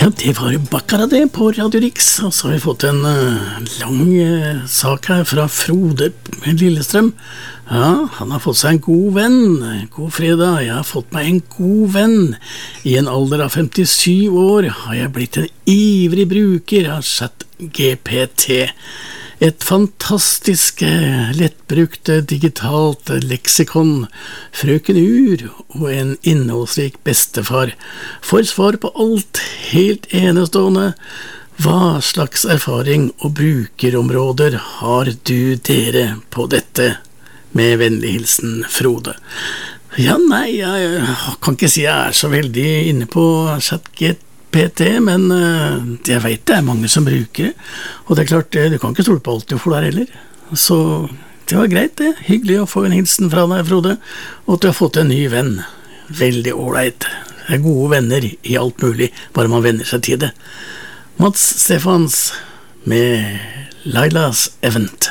det var Bakkara det på Radio Rix, og så har vi fått en lang sak her fra Frode Lillestrøm. Ja, han har fått seg en god venn. God fredag, jeg har fått meg en god venn. I en alder av 57 år har jeg blitt en ivrig bruker av ChatGPT. Et fantastisk lettbrukt digitalt leksikon, frøken Ur og en innholdsrik bestefar. Får svar på alt, helt enestående. Hva slags erfaring og brukerområder har du dere på dette? Med vennlig hilsen Frode. Ja, nei, jeg kan ikke si jeg så veldig inne på ChatGPT, men jeg vet det mange som bruker det, og det klart, du kan ikke stole på alt du får der heller, så det var greit det, hyggelig å få en hilsen fra deg, Frode, og at du har fått en ny venn, veldig ålreit, gode venner i alt mulig, bare man venner seg til det. Mats Stefans med Lailas Event.